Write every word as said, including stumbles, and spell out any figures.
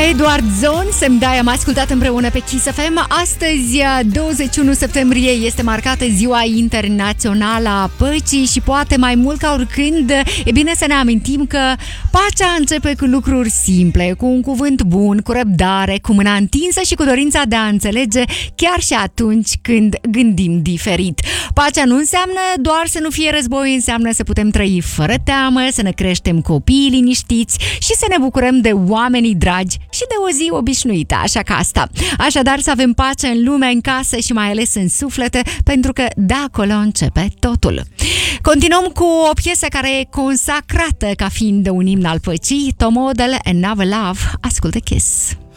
Edward Zone, Să-mi dai, am ascultat împreună pe Kiss F M. Astăzi, douăzeci și unu septembrie, este marcată Ziua Internațională a Păcii și poate mai mult ca oricând e bine să ne amintim că pacea începe cu lucruri simple, cu un cuvânt bun, cu răbdare, cu mâna întinsă și cu dorința de a înțelege chiar și atunci când gândim diferit. Pacea nu înseamnă doar să nu fie război, înseamnă să putem trăi fără teamă, să ne creștem copiii liniștiți și să ne bucurăm de oamenii dragi și de o zi obișnuită, așa că asta. Așadar, să avem pace în lume, în casă și mai ales în suflete, pentru că de acolo începe totul. Continuăm cu o piesă care e consacrată ca fiind un imn al păcii, Tom Odell and Never Love. Ascultă Kiss.